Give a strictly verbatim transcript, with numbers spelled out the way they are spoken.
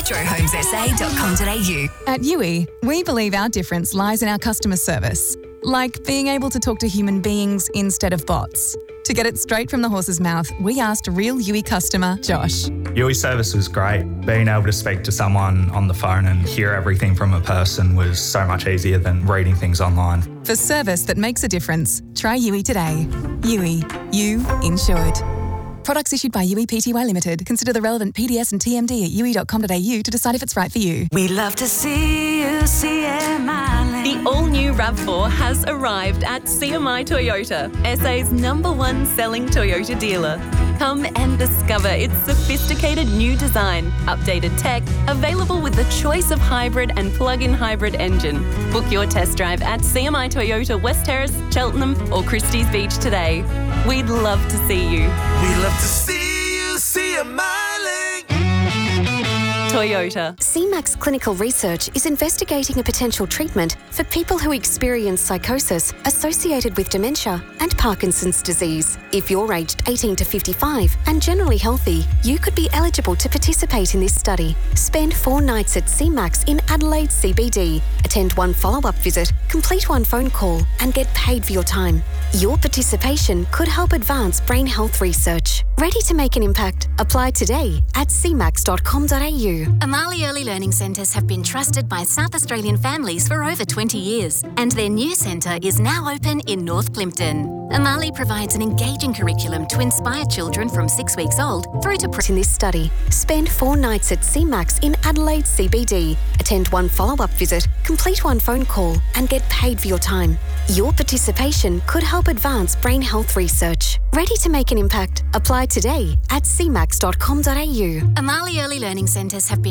metro homes s a dot com dot a u. At U I, we believe our difference lies in our customer service, like being able to talk to human beings instead of bots. To get it straight from the horse's mouth, we asked real U I customer Josh. U I service was great. Being able to speak to someone on the phone and hear everything from a person was so much easier than reading things online. For service that makes a difference, try U I today. U I, you insured. Products issued by U I Pty Limited. Consider the relevant P D S and T M D at u i dot com dot a u to decide if it's right for you. We love to see you, C M I. The all-new RAV four has arrived at C M I Toyota, S A's number one selling Toyota dealer. Come and discover its sophisticated new design, updated tech, available with the choice of hybrid and plug-in hybrid engine. Book your test drive at C M I Toyota West Terrace, Cheltenham or Christie's Beach today. We'd love to see you. We love to see you, C M I. Toyota. C MAX Clinical Research is investigating a potential treatment for people who experience psychosis associated with dementia and Parkinson's disease. If you're aged eighteen to fifty-five and generally healthy, you could be eligible to participate in this study. Spend four nights at C MAX in Adelaide C B D. Attend one follow-up visit, complete one phone call, and get paid for your time. Your participation could help advance brain health research. Ready to make an impact? Apply today at c max dot com dot a u. Amali Early Learning Centres have been trusted by South Australian families for over twenty years, and their new centre is now open in North Plympton. Amali provides an engaging curriculum to inspire children from six weeks old through to... In this study, spend four nights at C MAX in Adelaide C B D. Attend one follow-up visit, complete one phone call, and get paid for your time. Your participation could help advance brain health research. Ready to make an impact? Apply today at c max dot com dot a u. Amali Early Learning Centres have been